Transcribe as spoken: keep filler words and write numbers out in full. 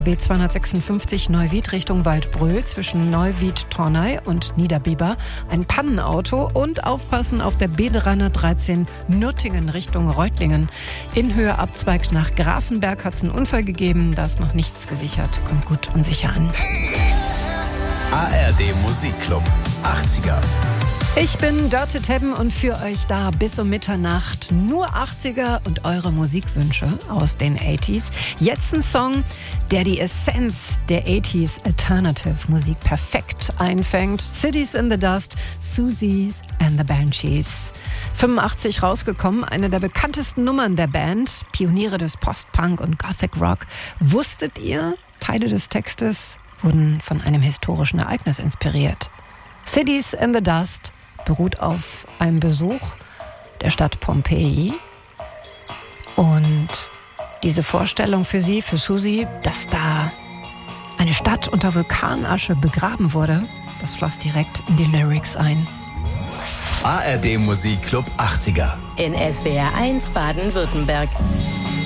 B zweihundertsechsundfünfzig Neuwied Richtung Waldbröl zwischen Neuwied-Tornay und Niederbiber ein Pannenauto und aufpassen auf der B dreihundertdreizehn Nürtingen Richtung Reutlingen. In Höhe abzweigt nach Grafenberg hat es einen Unfall gegeben, da ist noch nichts gesichert. Kommt gut und sicher an. A R D Musikclub achtziger. Ich bin Dörte Tebben und für euch da bis um Mitternacht nur achtziger und eure Musikwünsche aus den achtziger. Jetzt ein Song, der die Essenz der achtziger Alternative Musik perfekt einfängt. Cities in the Dust, Susies and the Banshees. fünfundachtzig rausgekommen, eine der bekanntesten Nummern der Band, Pioniere des Post-Punk und Gothic Rock. Wusstet ihr, Teile des Textes wurden von einem historischen Ereignis inspiriert. Cities in the Dust beruht auf einem Besuch der Stadt Pompeji. Und diese Vorstellung für sie, für Susi, dass da eine Stadt unter Vulkanasche begraben wurde, das floss direkt in die Lyrics ein. A R D Musikclub achtziger. In S W R eins Baden-Württemberg.